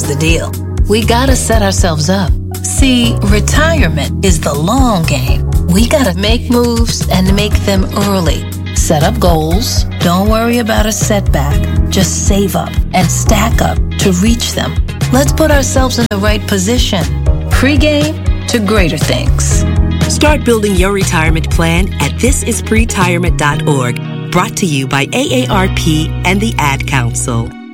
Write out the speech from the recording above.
the deal. We gotta set ourselves up. See, retirement is the long game. We gotta make moves and make them early. Set up goals. Don't worry about a setback. Just save up and stack up to reach them. Let's put ourselves in the right position. Pre-game to greater things. Start building your retirement plan at thisispretirement.org. Brought to you by AARP and the Ad Council.